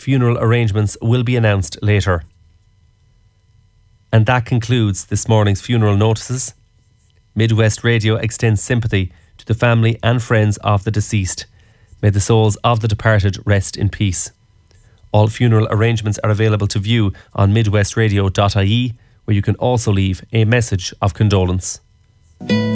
Funeral arrangements will be announced later. And that concludes this morning's funeral notices. Midwest Radio extends sympathy to the family and friends of the deceased. May the souls of the departed rest in peace. All funeral arrangements are available to view on midwestradio.ie, where you can also leave a message of condolence.